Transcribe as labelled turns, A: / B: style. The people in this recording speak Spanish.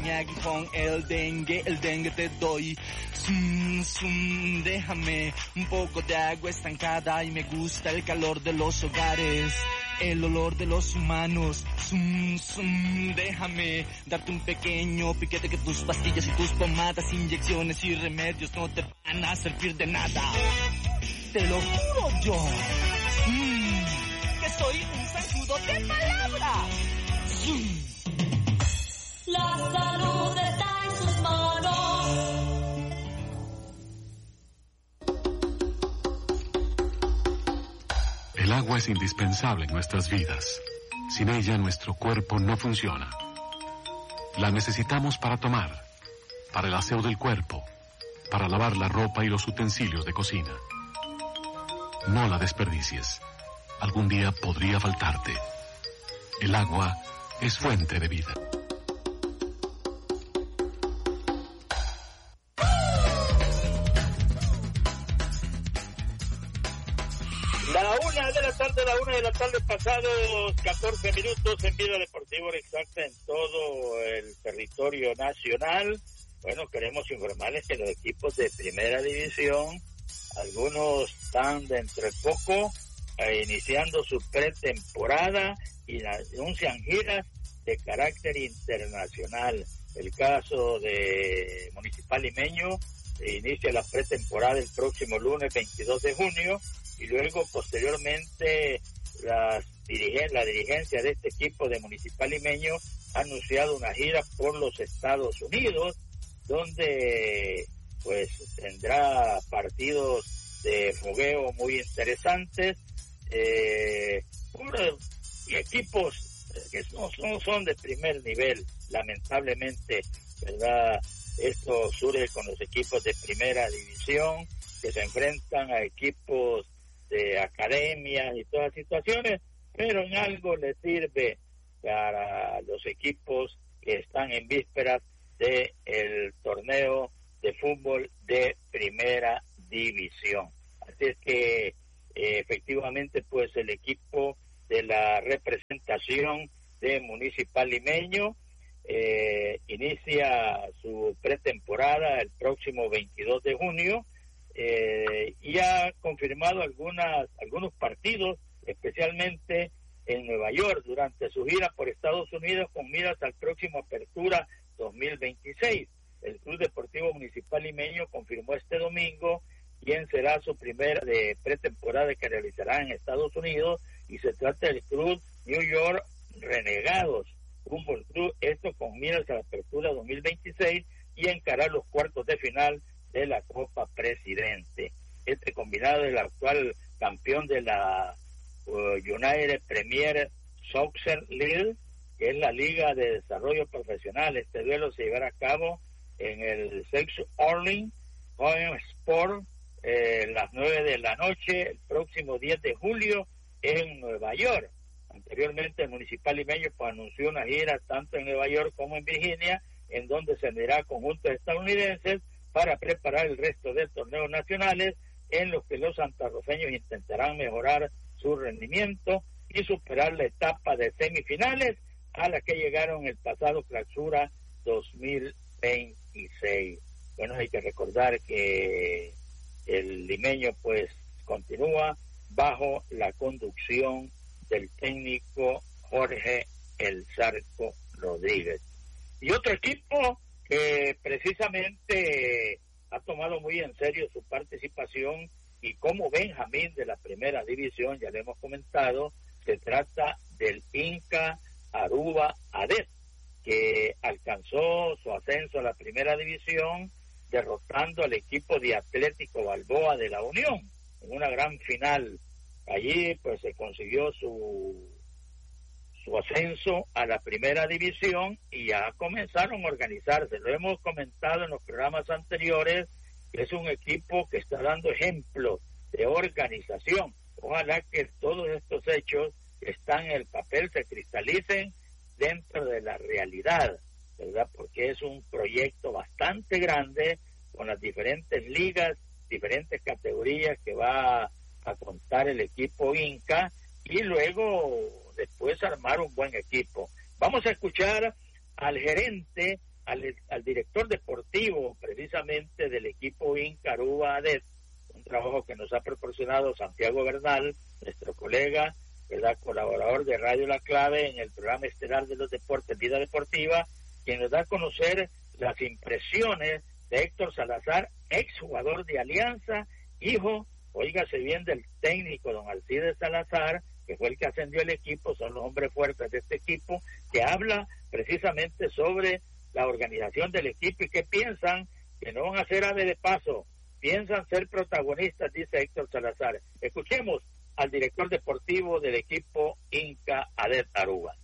A: mi aguijón, el dengue te doy. Déjame un poco de agua estancada y me gusta el calor de los hogares. El olor de los humanos, déjame darte un pequeño piquete que tus pastillas y tus pomadas, inyecciones y remedios no te van a servir de nada. Te lo juro yo, que soy un zancudo de palabra.
B: La salud está en sus manos.
C: El agua es indispensable en nuestras vidas. Sin ella nuestro cuerpo no funciona. La necesitamos para tomar, para el aseo del cuerpo, para lavar la ropa y los utensilios de cocina. No la desperdicies. Algún día podría faltarte. El agua es fuente de vida.
D: La una de la tarde pasados 14 minutos en Vida Deportiva Exacta en todo el territorio nacional. Bueno, queremos informarles que los equipos de primera división, algunos están dentro de poco iniciando su pretemporada y anuncian giras de carácter internacional. El caso de Municipal Limeño inicia la pretemporada el próximo lunes 22 de junio y luego posteriormente la dirigencia de este equipo de Municipal Limeño ha anunciado una gira por los Estados Unidos donde pues tendrá partidos de fogueo muy interesantes y equipos que no son de primer nivel, lamentablemente, ¿verdad? Esto surge con los equipos de primera división que se enfrentan a equipos de academias y todas las situaciones, pero en algo les sirve para los equipos que están en vísperas de el torneo de fútbol de primera división. Así es que efectivamente pues el equipo de la representación de Municipal Limeño inicia su pretemporada el próximo 22 de junio y ha confirmado algunos partidos, especialmente en Nueva York, durante su gira por Estados Unidos con miras al próximo Apertura 2026. El Club Deportivo Municipal Limeño confirmó este domingo quién será su primera de pretemporada que realizará en Estados Unidos, y se trata del Club New York Renegados Fútbol Club, esto con miras a la Apertura 2026 y encarar los cuartos de final de la Copa Presidente. Este combinado es el actual campeón de la United Premier Soccer League, que es la liga de desarrollo profesional. Este duelo se llevará a cabo en el Sexo Orleans Home Sport las 9 de la noche el próximo 10 de julio en Nueva York. Anteriormente el Municipal Limeño pues anunció una gira tanto en Nueva York como en Virginia, en donde se unirá a conjuntos estadounidenses para preparar el resto de torneos nacionales en los que los santarrofeños intentarán mejorar su rendimiento y superar la etapa de semifinales a la que llegaron el pasado Clausura 2026. Bueno, hay que recordar que el limeño pues continúa bajo la conducción del técnico Jorge El Zarco Rodríguez. Y otro equipo que precisamente ha tomado muy en serio su participación y como Benjamín de la primera división, ya le hemos comentado, se trata del Inca Aruba ADEP, que alcanzó su ascenso a la primera división derrotando al equipo de Atlético Balboa de la Unión en una gran final. Allí pues se consiguió su ascenso a la primera división y ya comenzaron a organizarse. Lo hemos comentado en los programas anteriores, que es un equipo que está dando ejemplo de organización. Ojalá que todos estos hechos que están en el papel se cristalicen dentro de la realidad, ¿verdad? Porque es un proyecto bastante grande con las diferentes ligas, diferentes categorías que va a contar el equipo Inca y luego después armar un buen equipo. Vamos a escuchar al gerente al director deportivo precisamente del equipo Inca Aruba ADET, un trabajo que nos ha proporcionado Santiago Bernal, nuestro colega, ¿verdad?, colaborador de Radio La Clave en el programa estelar de los deportes Vida Deportiva, quien nos da a conocer las impresiones de Héctor Salazar, exjugador de Alianza, hijo, óigase bien, del técnico don Alcides Salazar, que fue el que ascendió el equipo, son los hombres fuertes de este equipo, que habla precisamente sobre la organización del equipo y que piensan que no van a ser ave de paso, piensan ser protagonistas, dice Héctor Salazar. Escuchemos al director deportivo del equipo Inca ADET Aruba.